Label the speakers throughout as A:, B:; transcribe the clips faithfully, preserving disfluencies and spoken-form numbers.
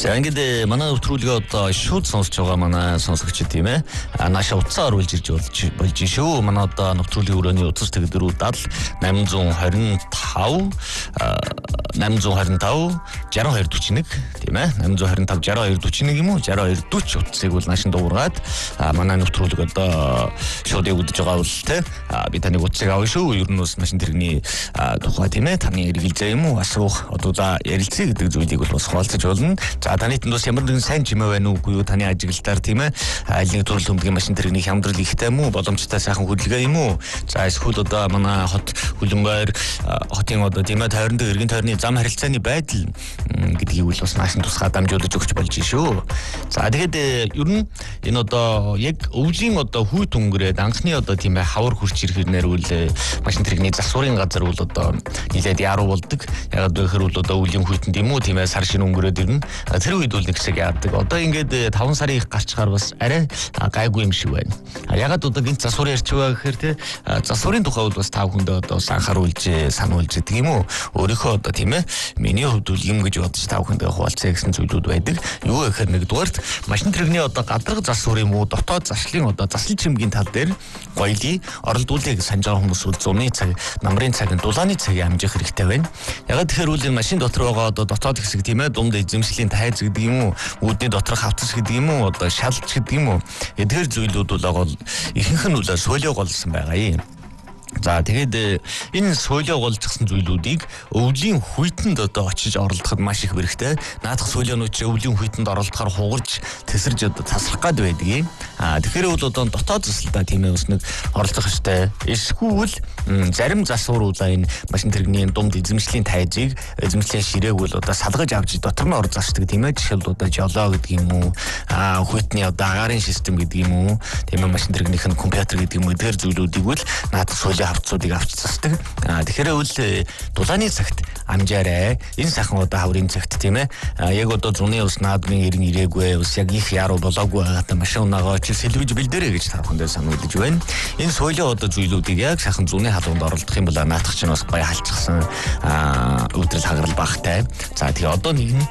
A: За ингээд манай нэвтрүүлгээ одоо шууд сонсож байгаа манай сонсогчид тийм ээ. Нааша утсаа оруулж ирж болж болж шүү. Манай одоо нэвтрүүлгийн өрөөний утас тегдэрүүд восемь двадцать пять восемь двадцать пять шестьдесят two forty-one тийм ээ. восемь двадцать пять шестьдесят two forty-one юм уу? шестьдесят two forty утсыг бол наашин дуургаад манай нэвтрүүлэг одоо шууд явагдаж байгаа бол тийм би таныг утсыг авъя шүү. Ер нь бас машин тэрэгний тухай тийм ээ. Таны эргэлзээ юм уу? Асуух одоо за ярилцъя гэдэг зүйлийг бол бас хуваалцаж болно. За таны тэнд бас ямар нэгэн сайн чимээ байна уугүй юу? Таны ажиглалтаар тийм ээ. Аль нэг төрөл хөндгийн машин тэрэгний хямдрал ихтэй юм уу? Боломжтой сайхан хөдөлгөөн юм уу? За эсвэл одоо манай хот хөлбөмбөр хотын одоо тийм ээ тойронд эргэн тойрны зам харилцааны байдал гэдгийг бол бас наашин тусгай дамжуулж өгч болж шүү. За тэгээд ер нь энэ одоо яг өвлийн одоо хүйт өнгөрөөд анхны одоо тийм ээ хавар хурч ирэхнээр үл машин тэрэгний засварын газар бол одоо нилээд яруу болдог. Яг одоо ихэр бол одоо өвлийн хүйтэнд юм уу тийм ээ сар шинэ өнгөрөөд ирнэ. Тэр үед бол нэг шиг яадаг. Одоо ингээд таван сарын их гарчгаар бас арай гайгүй юм шиг байна. Ягаад одоо гинт засвар ярьч байгаа гэхээр те засварын тухай бол бас тав хүндээ одоо анхааруулж сануулж идэг юм уу? Өөрийнхөө одоо тийм ээ миний хувьд бол юм гэж бодож тав хүндээ хуваалцъя гэсэн зүйлүүд байдаг. Юу гэхээр нэгдүгээрт машин тэрэгний одоо гадраг засвар юм уу? Дотоод заслын одоо заслын чимгийн тал дээр гоёлыг оролдуулъя гэж санаж байгаа хүмүүс бол зуны цаг, намрын цаг, дулааны цагийг амжих хэрэгтэй байна. Ягаад тэгэхээр үл энэ машин дотор байгаа одоо дотоод хэсэг тийм ээ дунд эзэмшлийн тайз гэдэг юм уу? Үүдний доторх хавцас гэдэг юм уу? Одоо шалч гэдэг юм уу? Эдгээр зүйлүүд бол ихэнх нь үл соёлоо голсон байгаа юм. За тэгээд энэ соёлоо голжчихсан зүйлүүдийг өвлийн хүйтэнд одоо очиж оролдоход маш их хэрэгтэй. Наадах соёлоонууд ч өвлийн хүйтэнд оролдохоор хугарч тесэрж одоо тасрах гад байдаг юм. А тэгэхээр бол одоо дотоод заслаа тийм ээ бас нэг оролцох хэрэгтэй. Эсвэл зарим засваруудаа энэ машин тэрэгний дунд эзэмшлийн тайзыг эзэмшлийн ширээг бол одоо салгаж авч дотор нь ор засдаг тийм ээ. Жишээл одоо жолоо гэдэг юм уу? А хүйтний одоо агаарын систем гэдэг юм уу? Тийм ээ машин тэрэгнийх нь компьютер гэдэг юм уу? Тэр зүйлүүдийг бол наадах соёлоо хавцуудыг авч засдаг. Аа тэгэхээр үл дулааны цагт амжаарай. Энэ сайхан одоо хаврын цагт тийм ээ. Яг одоо зуны ус наадмын ирэн ирээгүй ус яг их яруу болоогүй байгаадаа машин унаагаа ч сэлбэж бэлдэрэй гэж та бүхэндээ сануулж байна. Энэ соёлоо одоо зүйлүүдийг яг сайхан зуны халуунд оролдох юм бол наадах чинь бас гоё халчихсан аа өдрөл хагарал багтай. За тэгээ одоо нэг нь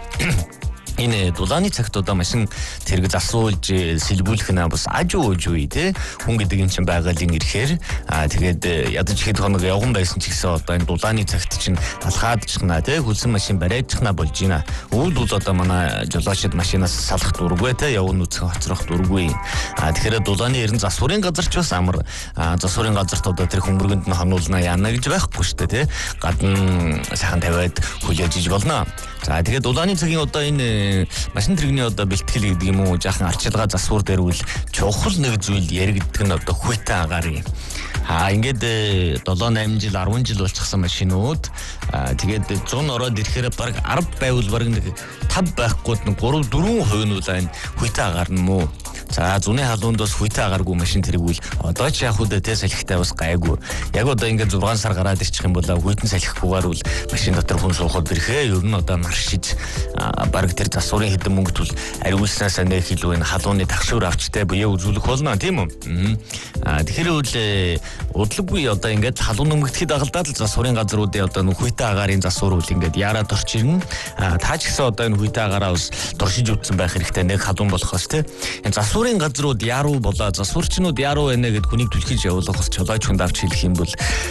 A: энэ дулааны цагт одоо машин тэрэг засуулж сэлбүүлэх нь бас ажуу ууж тий хүн гэдэг юм чинь байгалийн ирэхээр аа тэгээд ядаж хэд хоног явган байсан ч гэсэн одоо энэ дулааны цагт чинь алхаад чихна тий хөлсөн машин бариад чихна болж байна. Өвөл бол одоо манай жолоочд машинаас салах дурггүй тий явган нүцгэн хоцрох дурггүй. Аа тэгэхээр дулааны ерэн засварын газар ч бас амар засварын газарт одоо тэр хөмбөргөнд нь хонуулна яана гэж байхгүй шүү дээ тий гадна сайхан тавиад хүлээж иж болно. За тэгээд дулааны цагийн одоо энэ машин тэрэгний одоо бэлтгэл гэдэг юм уу жаахан арчилгаа засвар дээр үл чухал нэг зүйл яригддаг нь одоо хүйтэн агаар юм. Аа ингээд долоо найман жил арван жил болчихсон машинууд тэгээд зун ороод ирэхээр баг арав байвал баг нэг тав байхгүйд нэг гурав дөрвөн хувь нь энэ хүйтэн агаар нь муу. За зуны халуунд бас хүйтэн агааргүй машин тэрэгвэл одоо ч яг үдэ тэ салхитай бас гайгүй. Яг одоо ингээд зургаан сар гараад ирчих юм бол хүйтэн салхихгүйгээр бол машин дотор хүн суухад бэрхээ ер нь одоо маршиж баг тэр засварын хэдэн мөнгөт бол ариулснаас нэ хэлүү энэ халууны тагшуур авчтай буюу үзүүлэх болно тийм үү? Аа тэгэхээр үл удалгүй одоо ингээд халуун нэмэгдэхэд агалдаад л засварын газруудын одоо хүйтэн агаарын засвар үл ингээд яраад орч ирнэ. Аа тааж гисэн одоо энэ хүйтэн агаараа бас дуршиж үтсэн байх хэрэгтэй нэг халуун болохоос тийм. Энэ засварын газрууд яруу болоо засварчнууд яруу байна гэд хүнийг түлхэж явуулах бас чулаач хүнд авч хэлэх юм бол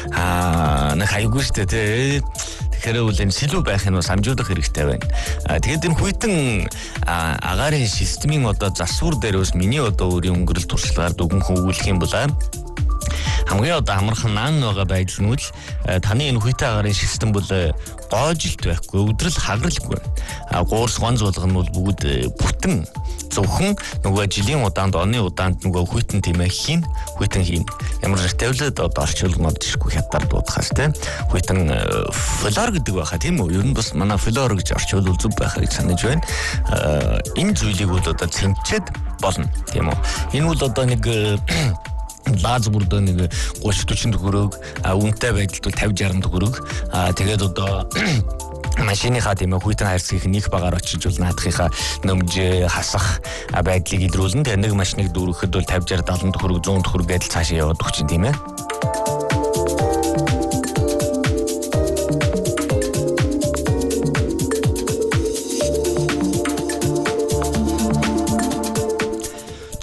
A: аа нэг хайггүй шүү дээ тий. Тэгэхээр үл энэ сэлүү байх нь бас амжуулах хэрэгтэй байна. Аа тэгээд энэ хүйтэн агаарын системийн одоо засвар дээр бас миний одоо өөрийн өнгөрөл туршлагаар дүгнэн өгүүлэх юм бол хамгийн одоо амархан наан байгаа байдал нь үл таны энэ хүйтэн агаарын систем бол гоожилт байхгүй өдрөл хагаралгүй. А гуурс гонз болгоно бол бүгд бүтэн зөвхөн нөгөө жилийн удаанд оны удаанд нөгөө хүйтэн тийм ээ хийн хүйтэн хийн ямар ч тавилаад одоо орчуулгад ишгүй хятад дуудахаас тийм хүйтэн флор гэдэг байхаа тийм үү ер нь бас манай флор гэж орчуулвал зүг байхаа гэж санаж байна. Энэ зүйлийг бол одоо цэмчээд болно тийм үү. Энэ бол одоо нэг лаз бүрдөө нэг тридцать40 төгрөг үнэтэй байдалд бол пятьдесят шестьдесят төгрөг тэгээд одоо машиныхаа тийм ээ хүйтэн хайрцгийг нэг багаар очиж бол наадахынхаа нөмж хасах байдлыг илрүүлнэ. Тэгээд нэг машиныг дүүрэхэд бол пятьдесят шестьдесят севент төгрөг сто төгрөг гэдэл цаашаа яваад өгч тийм ээ.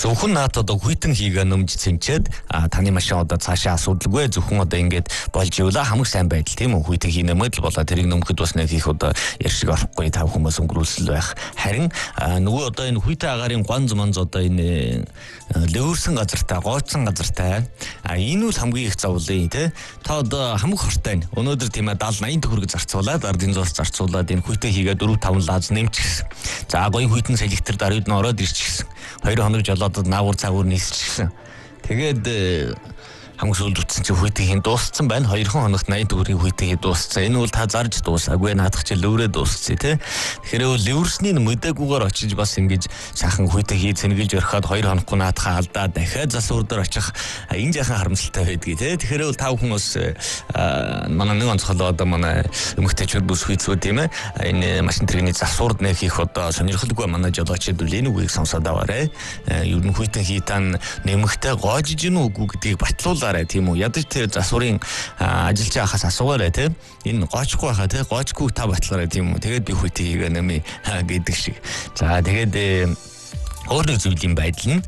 A: зөвхөн наад одоо хүйтэн хийгээ нөмж цэмчээд таны машин одоо цаашаа асуудалгүй зөвхөн одоо ингээд болж явла хамаг сайн байдал тийм үү хүйтэн хийнэмэд л болоо тэрийг нөмөхөд бас нэг их одоо яршиг орохгүй тав хүмүүс өнгөрүүлсэл байх. Харин нөгөө одоо энэ хүйтэн агарын гонз монз одоо энэ лөвөрсөн газартай гоцсон газартай а энэ үл хамгийн их зовлын тий та одоо хамаг хортой өнөөдөр тийм ээ даал найман төгрөг зарцуулаад ардын зурц зарцуулаад энэ хүйтэн хийгээ дөрөв таван лаз нэмчихсэн. За гоё хүйтэн салхитар даруйд нь ороод ирчихсэн. Хоёр хоног жолоодод наавар цаагуур нийсчихсэн. Тэгээд хамгийн сүүлд утсан чи хүйтэн дууссан байна. Хоёр хоногт найман төгрөгийн хүйтэн дууссан. Энэ бол та зарж дуусаагүй наадах чи лөврөө дууссан тий. Тэгэхээр лөврсний мөдөөгүйгээр очиж бас ингэж сайхан хүйтэн хий цэнгэлж орхиод хоёр хоноггүй наадахаа алдаа дахиад засвар дээр очих энэ жаахан харамсалтай байдгийг тий. Тэгэхээр та бүхэн бас манай нэг онцгой одоо манай өмгтэйчүүд бүс хүйцүүд тийм ээ. Энэ машин тэрэгний засвард нэг их одоо сонирхолгүй манай жолоочид үл энэ үгийг сонсоод аваарэ. Ер нь хүйтэн хийтан нэмэгтэй гоожж гин үгүй гэдгийг батлуулаа тийм үү ядаж тэр засварын ажиллаж байхаас асуугаарай тийм энэ гоочгүй байхаа тийм гоочгүй та батлаарай тийм үү тэгээд би хүйтэн хийгээ нэмээ гэдэг шиг. За тэгээд өөр нэг зүйлийн байдал нь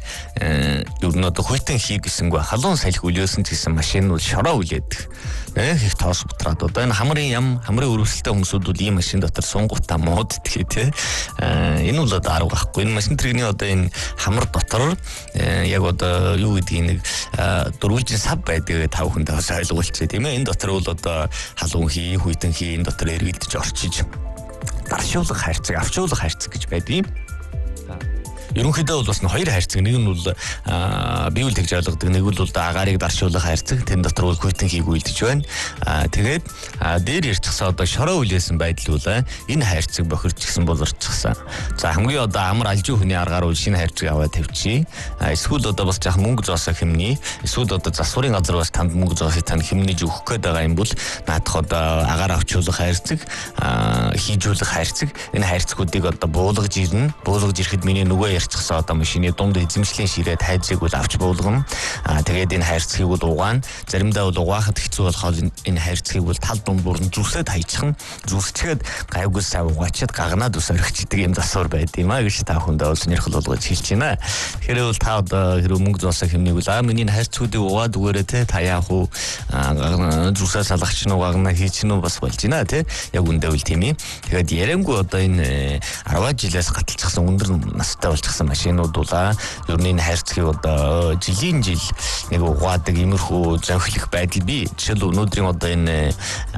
A: ер нь одоо хүйтэн хий гэсэнгүй халуун салхи үлээсэн ч гэсэн машин нь шороо үлээдэг. Нэг их тоос бутраад одоо энэ хамрын ям хамрын өрөвсөлтэй хүмүүсүүд бол ийм машин дотор сунгуудаа мууд тгий тий. Энэ бол одоо арга байхгүй. Энэ машин тэрэгний одоо энэ хамар дотор яг одоо юу гэдгийг нэг дөрвөлжин сав байдаг тав хүндээ бас ойлгуулчих тийм ээ. Энэ дотор бол одоо халуун хий, хүйтэн хий энэ дотор эргэлдэж орчиж даршуулах хайрцаг, авчуулах хайрцаг гэж байдаг юм. Ерөнхийдөө бол бас хоёр хайрцаг нэг нь бол би үл тэгж ойлгодог нэг бол агаарыг даршуулах хайрцаг тэн дотор бол хүйтэн хийг үйлдэж байна. Тэгээд дээр ирчихсэн одоо шороо үлээсэн байдал бол энэ хайрцаг бохирчгсэн болорчсан. За хамгийн одоо амар алжуу хүний аргаар үл шинэ хайрцаг аваад тавьчих. Эсвэл одоо бас жах мөнгө зоосоо хэмнээ. Эсвэл одоо засварын газар бас танд мөнгө зоосыг тань хэмнэж өгөх гээд байгаа юм бол наадах одоо агаар авчуулах хайрцаг хийжүүлэх хайрцаг энэ хайрцагуудыг одоо буулгаж ирнэ. Буулгаж ирэхэд миний нөгөө ярьчихсан одоо машины дунд эзэмшлийн ширээ тайзыг бол авч буулгана. Аа тэгээд энэ хайрцгийг бол угаана. Заримдаа бол угаахад хэцүү болохоор энэ хайрцгийг бол тал дунд бүрэн зүсэд хайчихна. Зүсчгээд гайгүй сав угаачаад гагнаад ус орхичдаг юм засвар байд юм аа гэж та хүндээ бол сонирхол болгож хэлж байна. Тэгэхээр бол та одоо хэрэг мөнгө зоосоо хэмнээг бол аа миний хайрцгуудыг угаад өгөөрэй те та яах вэ? Зүсээ салгахч нь угаагна хийч нь бас болж байна те. Яг үндэ үл тийм юм. Тэгээд ярангуй одоо энэ арваад жилээс гаталчихсан өндөр настай болж машинууд бол ер нь энэ хайрцгийг одоо жилийн жил нэг угаадаг иймэрхүү зөнхлөх байдал би жишээл өнөөдрийн одоо энэ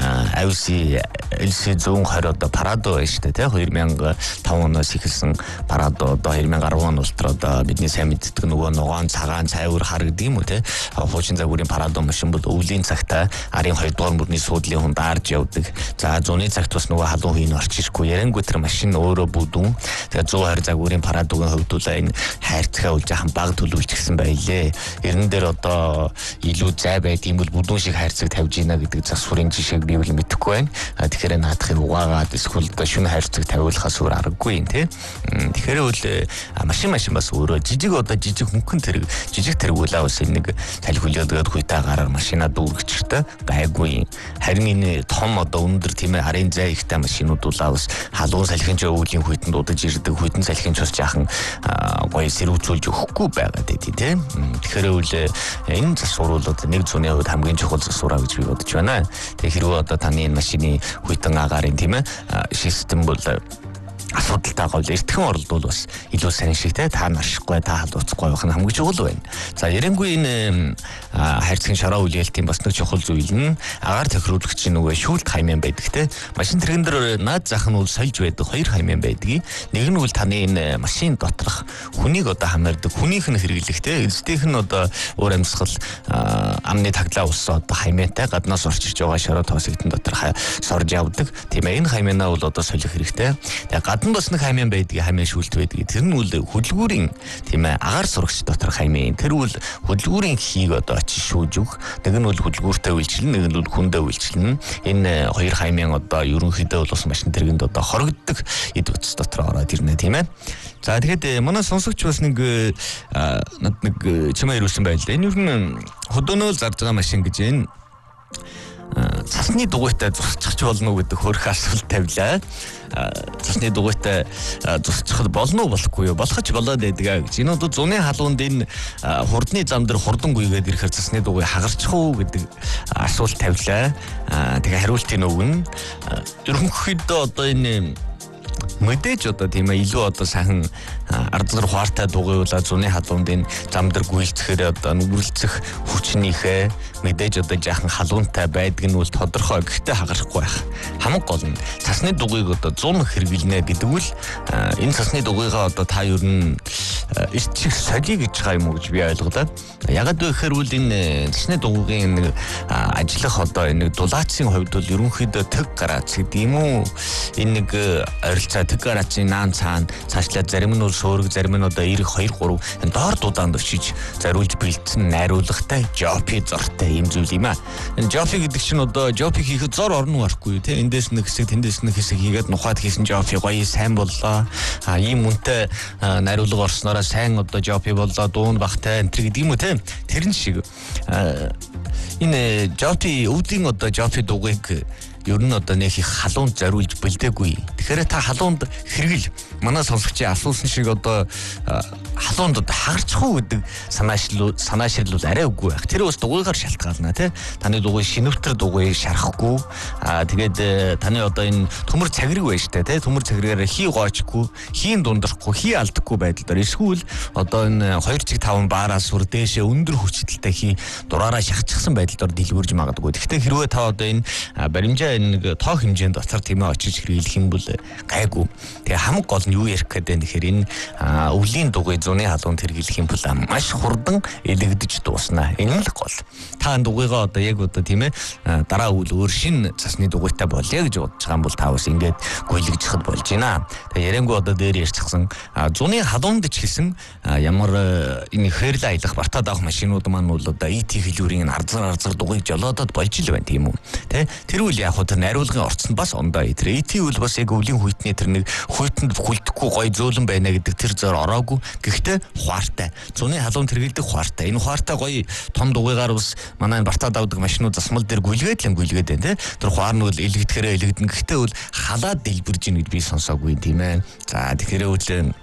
A: авси эл си зүүн хорь одоо парадо байна шүү дээ тий хоёр мянга таван оноос эхэлсэн парадо одоо хоёр мянга арван он ултраа одоо бидний сайн мэддэг нөгөө ногоон цагаан цайвар хар гэдэг юм уу тий хуучин загварын парадо машин бол өвлийн цагта арын хоёрдугаар мөрний суудлын хүнд даарж явдаг. За зуны цагт бас нөгөө халуун хий нь орч ирэхгүй ярангуй тэр машин өөрөө бүдүүн. Тэгээ зүүн хорь загварын парадогийн хөвдүүлээ энэ хайрцгаа үл жахан баг төлөвлөжчихсэн байлээ. Эрдэн дээр одоо илүү зай байд юм бол бүдүүн шиг хайрцаг тавьж ийна гэдэг засварын жишээг би бол мэдэхгүй байна. Тэгэхээр наадахыг угаагаад эсвэл одоо шүн хайрцаг тавиулахаас өөр аргагүй юм тий. Тэгэхээр бол машин машин бас өөрөө жижиг одоо жижиг хөнгөн тэрэг жижиг тэрэг үлээ бас нэг салхи хүлээгээд хуйтаа гараар машина дүүргэчихтэй гайгүй. Харин энэ том одоо өндөр тийм ээ арын зай ихтэй машинууд бол бас халуун салхин ч өвлийн хүйтэн дуудаж ирдэг хүйтэн салхин ч бас жаахан гоё сэрүүцүүлж өгөхгүй байгаад байдий тийм. Тэгэхээр үл энэ засвар бол одоо нэг зууны хувьд хамгийн чухал засвараа гэж би бодож байна. Тэгээ хэрвээ одоо таны энэ машины хүйтэн агаарын тийм ээ систем бол асуудалтай гол эртхэн оролдвол бас илүү сайн шиг те та наршихгүй та халууцахгүй байх нь хамгийн чухал байна. За ярангуй энэ хайрцгийн шороо үлээлтийн бас нэг чухал зүйл нь агаар тохируулагчийн нөгөө шүүлт хайман байдаг те. Машин тэрэгэн дээр наад зах нь бол сольж байдаг хоёр хайман байдаг. Нэг нь бол таны энэ машин доторх хүнийг одоо хамаардаг хүнийх нь хэрэглэх те. Эцдийнх нь одоо өөр амьсгал амны таглаа уссан одоо хаймантай гаднаас орчирч байгаа шороо тоосогдсон дотор сорж явдаг. Тийм ээ энэ хайманаа бол одоо солих хэрэгтэй. Тэгээ гадна бас нэг хайман байдаг хайман шүүлт байдаг. Тэр нь үл хөдөлгүүрийн тийм ээ агаар сурагч доторх хайман. Тэр үл хөдөлгүүрийн хийг одоо очиж шүүж өг. Нэг нь бол хөдөлгүүртэй үйлчлэн, нэг нь бол хүндээ үйлчлэн. Энэ хоёр хайман одоо ерөнхийдөө бол бас машин тэргэнд одоо хорогддог эд утас дотор ороод ирнэ тийм ээ. За тэгэхэд манай сонсогч бас нэг над нэг чимээ ирүүлсэн байлаа. Энэ ер нь хөдөөнөө зарж байгаа машин гэж энэ цасны дугуйтай зурчих болно уу гэдэг хөрх асуулт тавилаа. цасны дугуйтай зусчихад болно уу болохгүй юу? Болох ч болоод байдаг гэж. Энэ одоо зуны халуунд энэ хурдны зам дээр хурдан гүйгээд ирэхээр цасны дугуй хагарчих уу гэдэг асуулт тавилаа. Тэгээ хариултыг өгнө. Ерөнхийдөө одоо энэ мэдээж одоо тийм ээ илүү одоо сайхан ардгар хуартай дугуйлаа зуны халуунд энэ зам дээр гүйлцэхээр одоо нүрэлцэх хүчнийхээ мэдээж одоо жаахан халуунтай байдаг нь бол тодорхой. Гэхдээ хагарахгүй байх. Хамаг гол нь цасны дугуйг одоо зун хэрэглэнэ гэдэг үл энэ цасны дугуйгаа одоо та ер нь эртчих солиё гэж байгаа юм уу гэж би ойлголоо. Ягаад вэ гэхээр үл энэ цасны дугуйгийн нэг ажиллах одоо энэ дулаацын хувьд бол ерөнхийдөө тэг гараац гэдэг юм уу? Энэ нэг ойролцоо тэг гараачийн наан цаана цаашлаад зарим нь бол суург, зарим нь одоо эрг хоёр гурав доор дудаанд очиж зориулж бэлдсэн найруулгатай жопи зортой юм зүйл юм аа. Энэ жопи гэдэг чинь одоо жопи хийхэд зор орно барахгүй тий. Эндээс нэг хэсэг, тэндээс нэг хэсэг хийгээд нухаад хийсэн жопи гоё сайн боллоо. А ийм үнэтэй найруулга орснороо сайн одоо жопи боллоо, дуун багтай энэ гэдэг юм уу тий. Тэрэн шиг энэ жопи өвдгийн одоо жопи дугуйг ер нь одоо нэг их халуунд зориулж бэлдээгүй. Тэгэхээр та халуунд хэрэгэл манай сонсогчийн асуусан шиг одоо халуунд одоо хагарчих уу гэдэг санаашил санаашил бол арай үгүй байх. Тэр бас дугуйгаар шалтгаална тий. Таны дугуй шинэвтер дугуй шарахгүй. Аа тэгээд таны одоо энэ төмөр цагирэг байж та тий. Төмөр цагиргаар хий гоочгүй, хийн дундрахгүй, хий алдахгүй байдлаар эсвэл одоо энэ хоёр чиг таван баараас сүр дээшээ өндөр хүчтэй хий дураараа шахчихсан байдлаар дэлгүүрж магадгүй. Гэхдээ хэрвээ та одоо энэ баримжаа нэг тоо хэмжээнд дотор тийм ээ очиж хэрэглэх юм бол гайгүй. Тэгээ хамаг гол нь юу ярих гэдэг нь тэгэхээр энэ өвлийн дугуй зуны халуунд хэрэглэх юм бол маш хурдан элэгдэж дуусна. Энэ л гол. Та дугуйгаа одоо яг одоо тийм ээ дараа үйл өөр шин цасны дугуйтай болъё гэж бодож байгаа юм бол та бас ингээд гүйлгжихад болж байна. Тэгээ яриангуй одоо дээр ярьчихсан зуны халуунд ч гэсэн ямар энэ хэрлэ аялах бартаад авах машинууд маань бол одоо ай ти хэлбэрийн арзар арзар дугуйг жолоодод болж ил байна тийм үү. Тэ тэр үл яг тэр найруулгын орцонд бас ондоо тэр ай ти үл бас яг өвлийн хүйтний тэр нэг хүйтэнд хүлдэхгүй гой зөөлөн байна гэдэг тэр зөөр ороогүй. Гэхдээ хуартай. Зуны халуунд хэрэгэлдэг хуартай. Энэ хуартай гоё том дугуйгаар бас манай бартаад авдаг машинууд засмал дээр гүйлгээд л гүйлгээд байна те. Тэр хуар нь бол элэгдэхэрэ элэгдэн. Гэхдээ бол халаад дэлбэрж ийн гэж би сонсоогүй тийм ээ. За тэгэхээр үл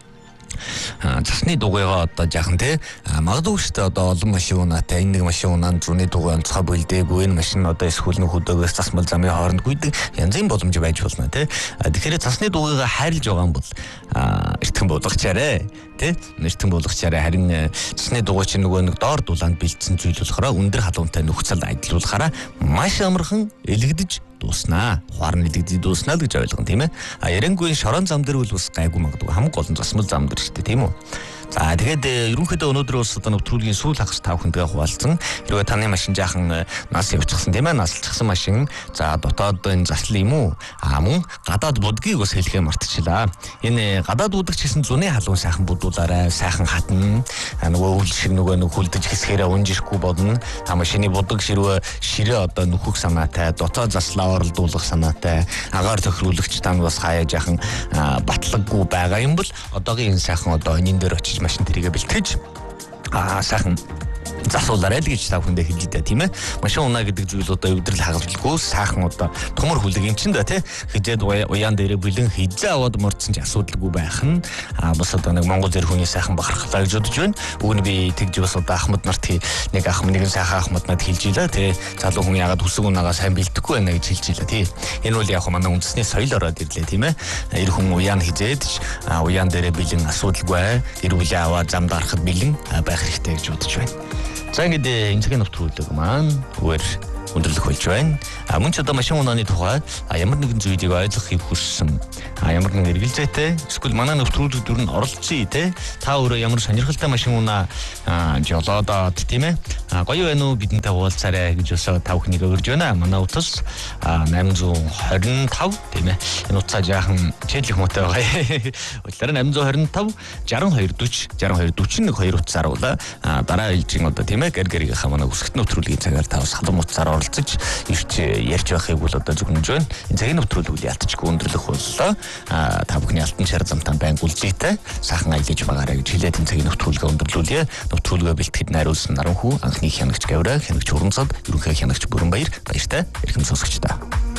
A: цасны дугуйгаа одоо жаахан те магадгүй шүү дээ одоо олон машин унаатай энэ нэг машин унаанд зуны дугуй онцгой бэлдээгүй энэ машин одоо эсвэл нэг хөдөөгөөс засмал замын хооронд гүйдэг янзын боломж байж болно те. Тэгэхээр цасны дугуйгаа хайрлж байгаа юм бол эртхэн болгочаарэ те. Эртхэн болгочаарэ харин цасны дугуй чинь нөгөө нэг доор дулаанд бэлдсэн зүйл болохоор өндөр халуунтай нөхцөлд ажиллуулахаараа маш амархан элэгдэж дуснаа. Хуар нь элэгдэж дуснаа л гэж ойлгоно тийм ээ. А ярангуй шорон зам дээр бол бас гайгүй магадгүй хамаг гол нь засмал зам дээр шүү дээ тийм үү. За тэгээд ерөнхийдөө өнөөдөр бас одоо нэвтрүүлгийн сүүл хагас та бүхэндээ хуваалцсан. Хэрвээ таны машин жаахан нас явчихсан тийм ээ, наслчихсан машин. За дотоод энэ заслал юм уу? Аа мөн гадаад будгийг бас хэлхээ мартчихлаа. Энэ гадаад будагч гэсэн зуны халуун сайхан будуулаарай, сайхан хатна. Нөгөө үл шиг нөгөө нэг хүлдэж хэсгээрээ унжихгүй бодно. Та машины будаг ширвэ ширээ одоо нөхөх санаатай, дотоод заслаа оролдуулах санаатай, агаар тохируулагч тань бас хаяа жаахан батлаггүй байгаа юм бол одоогийн энэ сайхан одоо энэ дээр очиж машин тэрийгэ бэлтгэж аа сайхан засуулаарай л гэж та бүхэндээ хэлж дээ тийм ээ. Машин унаа гэдэг зүйл одоо өвдрөл хагалжлгүй сайхан одоо төмөр хүлэг юм чинь да тий. Хижээд уяан дээрээ бэлэн хизээ аваад мордсон ч асуудалгүй байх нь аа бас одоо нэг Монгол зэр хүний сайхан бахархлаа гэж бодож байна. Бүгд би тэгж бас одоо Ахмад нарт нэг ах нэгэн сайхан Ахмад над хэлж илаа тий. Залуу хүн ягаад хүсэг унаага сайн бэлдэхгүй байна гэж хэлж илаа тий. Энэ бол яг манай үндэсний соёл ороод ирлээ тийм ээ. Эр хүн уяан хизээд уяан дээрээ бэлэн асуудалгүй эр бүлээ аваад замд гарахад бэлэн байх хэрэгтэй гэж бодож байна. За ингээд энэ цагийн нэвтрүүлэг маань өөр өндөрлөх болж байна. А мөн ч одоо машин унааны тухай ямар нэгэн зүйлийг ойлгохыг хүссэн. А ямар нэгэн эргэлзээтэй эсвэл манай нэвтрүүлэгт дүр нь оролцъё те. Та өөрөө ямар сонирхолтой машин унаа жолоодод тийм ээ. А гоё байна уу бидэнтэй хуваалцаарай гэж өсөө та бүхнийг өрж байна. Манай утас восемь two five тийм ээ. Энэ утсаа жаахан чийлэх муутай байгаа. Улаараа восемь two five six two forty six two forty one утсаар ула дараа ээлжийн одоо тийм ээ гэр гэрийнхаа манай өсгөлт нэвтрүүлгийн цагаар та бас халам утсаар оролцож ирч ярьж байхыг бол одоо зөвхөн байна. Энэ цагийн нэвтрүүлгийг ялтчгүй өндөрлөх боллоо. А та бүхний алтан шар замтан байн гүлзийтэй сайхан аялаж байгаарай гэж хэлээд энэ цагийн нэвтрүүлгээ өндөрлүүлье. Нэвтрүүлгээ бэлтгэхэд найруулсан Наранхүү, анхны хянагч Гавраа, хянагч Урамцад, ерөнхий хянагч Бүрэнбаяр баяртай эрхэм сонсогчдаа.